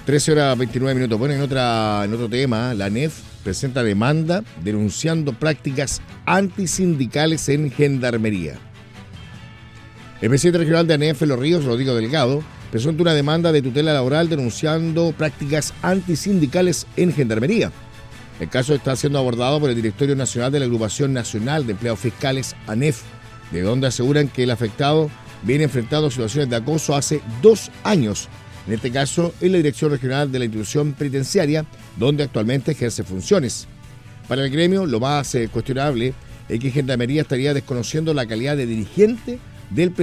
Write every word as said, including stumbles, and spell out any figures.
trece horas veintinueve minutos. Bueno, en, otra, en otro tema, la A N E F presenta demanda denunciando prácticas antisindicales en Gendarmería. El presidente regional de A N E F Los Ríos, Rodrigo Delgado, presentó una demanda de tutela laboral denunciando prácticas antisindicales en Gendarmería. El caso está siendo abordado por el Directorio Nacional de la Agrupación Nacional de Empleados Fiscales, A N E F, de donde aseguran que el afectado viene enfrentando situaciones de acoso hace dos años. En este caso, en la Dirección Regional de la Institución Penitenciaria, donde actualmente ejerce funciones. Para el gremio, lo más eh, cuestionable es que Gendarmería estaría desconociendo la calidad de dirigente del